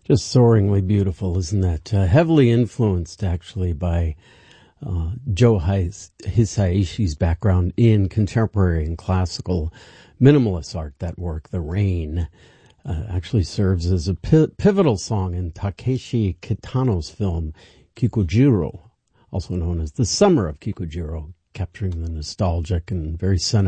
Just soaringly beautiful, isn't that? Heavily influenced, actually, by Joe Hisaishi's background in contemporary and classical minimalist art. That work, The Rain, actually serves as a pivotal song in Takeshi Kitano's film Kikujiro, also known as The Summer of Kikujiro, capturing the nostalgic and very sentimental